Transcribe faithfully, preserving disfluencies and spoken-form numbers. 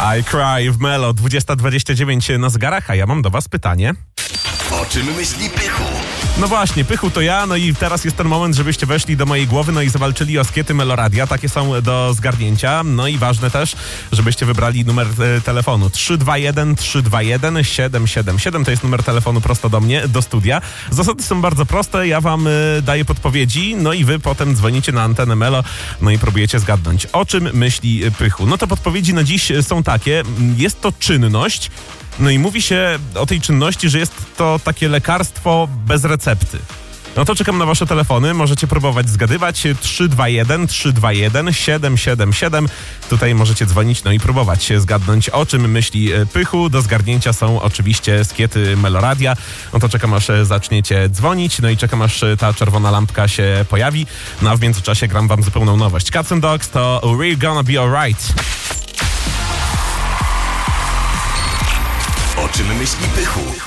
I Cry w Melo, dwudziesta dwadzieścia dziewięć na zegarach, a ja mam do was pytanie. O czym myśli Pychu? No właśnie, Pychu to ja, no i teraz jest ten moment, żebyście weszli do mojej głowy, no i zawalczyli o skiety Meloradia, takie są do zgarnięcia, no i ważne też, żebyście wybrali numer e, telefonu trzy dwa jeden trzy dwa jeden siedem siedem siedem, to jest numer telefonu prosto do mnie, do studia. Zasady są bardzo proste, ja wam e, daję podpowiedzi, no i wy potem dzwonicie na antenę Melo, no i próbujecie zgadnąć, o czym myśli Pychu. No to podpowiedzi na dziś są takie, jest to czynność, no i mówi się o tej czynności, że jest to takie lekarstwo bez recepty. No to czekam na wasze telefony, możecie próbować zgadywać. trzy dwa jeden trzy dwa jeden siedem siedem siedem. Tutaj możecie dzwonić, no i próbować zgadnąć, o czym myśli Pychu. Do zgarnięcia są oczywiście skiety Meloradia. No to czekam, aż zaczniecie dzwonić, no i czekam, aż ta czerwona lampka się pojawi. No a w międzyczasie gram wam zupełną nowość. Cats and Dogs to We're Gonna Be Alright. O czym myśli Pychu?